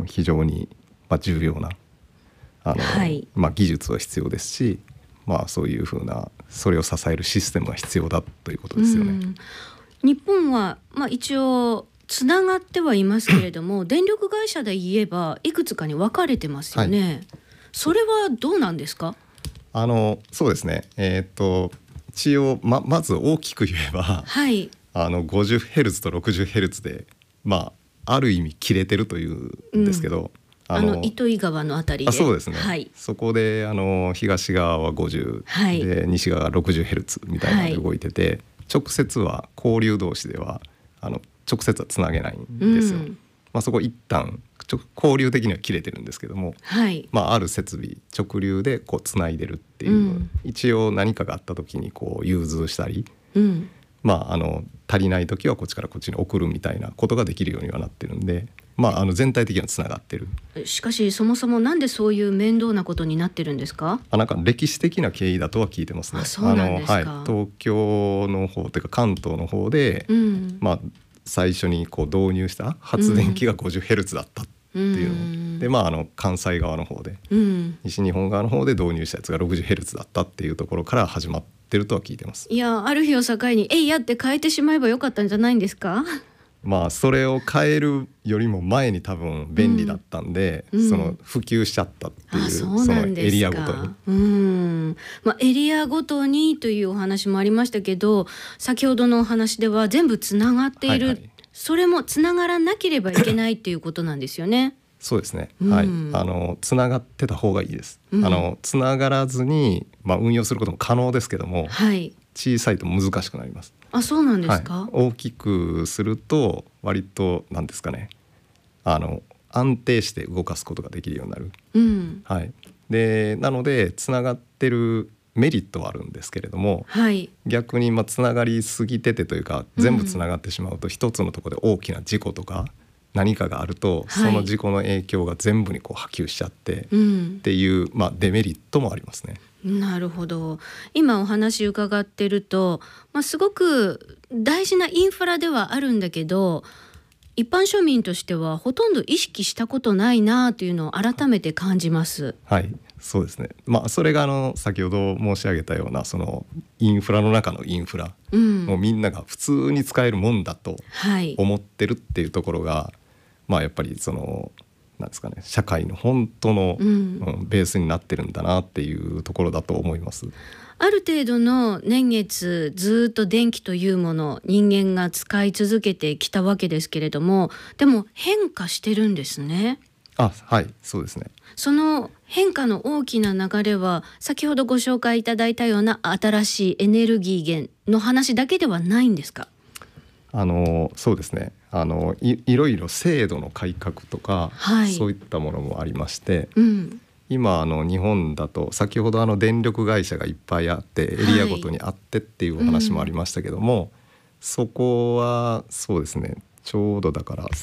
非常に重要な技術は必要ですし、そういうふうなそれを支えるシステムが必要だということですよね。 日本は、一応つながってはいますけれども電力会社で言えばいくつかに分かれてますよね、それはどうなんですか？ そうですね、一応 まず大きく言えば、50Hz と 60Hz である意味切れてるというんですけど、 糸魚川のあたりでそうですね、そこで東側は50、で西側が 60Hz みたいなので動いてて、直接は交流同士では直接はつなげないんですよ、そこ一旦交流的には切れてるんですけども、ある設備直流でこうつないでるっていう、一応何かがあった時にこう融通したり、足りない時はこっちからこっちに送るみたいなことができるようにはなってるんで、全体的にはつながってる。 しかしそもそもなんでそういう面倒なことになってるんですか？ なんか歴史的な経緯だとは聞いてますね。 そうなんですか。 東京の方というか関東の方で、最初にこう導入した発電機が 50Hz だったっていうので、関西側の方で、西日本側の方で導入したやつが 60Hz だったっていうところから始まってるとは聞いてます。 いや、ある日を境にやって変えてしまえばよかったんじゃないんですか？ それを変えるよりも前に多分便利だったんで、その普及しちゃったっていう、そのエリアごとに、 エリアごとにというお話もありましたけど、先ほどのお話では全部つながっている、それもつながらなければいけないっていうことなんですよね。 そうですね、つながってた方がいいです、つながらずに、運用することも可能ですけども、小さいと難しくなります。 そうなんですか？ 大きくすると割と何ですかね、安定して動かすことができるようになる、でなのでつながってるメリットはあるんですけれども、逆につながりすぎててというか全部つながってしまうと、一つのところで大きな事故とか何かがあると、その事故の影響が全部にこう波及しちゃって、っていう、デメリットもありますね。 なるほど。今お話伺ってると、すごく大事なインフラではあるんだけど、一般庶民としてはほとんど意識したことないなというのを改めて感じます。 そうですね、それが先ほど申し上げたようなそのインフラの中のインフラ、もうみんなが普通に使えるもんだと思ってるっていうところが、やっぱりそのなんですかね、社会の本当の、ベースになってるんだなっていうところだと思います。 ある程度の年月ずっと電気というもの人間が使い続けてきたわけですけれども、でも変化してるんですね。 そうですね。 その変化の大きな流れは先ほどご紹介いただいたような新しいエネルギー源の話だけではないんですか？ そうですね、いろいろ制度の改革とか、そういったものもありまして、今日本だと先ほど電力会社がいっぱいあってエリアごとにあってっていうお話もありましたけども、そこはそうですね、ちょうどだから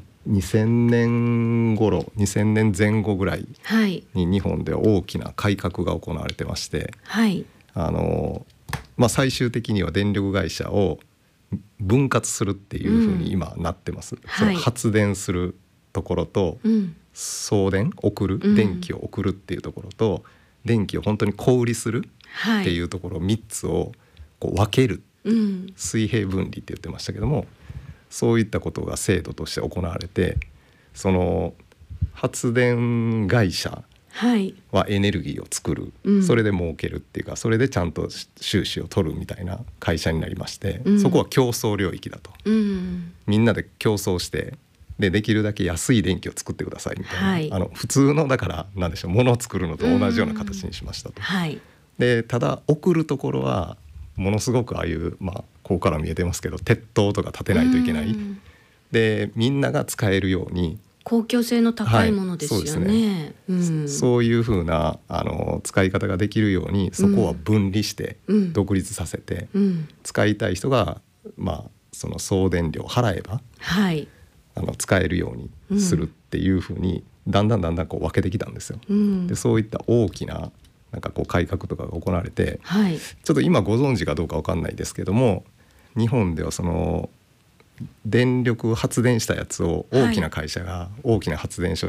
2000年頃2000年前後ぐらいに日本で大きな改革が行われてまして、最終的には電力会社を分割するっていうふうに今なってます、その発電するところと、送電送る、電気を送るっていうところと電気を本当に小売りするっていうところ3つをこう分ける、水平分離って言ってましたけども、そういったことが制度として行われて、その発電会社はエネルギーを作る、それで儲けるっていうか、それでちゃんと収支を取るみたいな会社になりまして、そこは競争領域だと、みんなで競争してできるだけ安い電気を作ってくださいみたいな、普通のだからなんでしょう、物を作るのと同じような形にしましたと、でただ送るところはものすごくああいう、ここから見えてますけど鉄塔とか建てないといけない、でみんなが使えるように公共性の高いものですよね。 そういうふうな使い方ができるようにそこは分離して独立させて、使いたい人が、その送電料払えば、使えるようにするっていうふうにだんだんこう分けてきたんですよ。でそういった大きななんかこう改革とかが行われて、ちょっと今ご存知かどうか分かんないですけども、日本ではその電力発電したやつを大きな会社が大きな発電所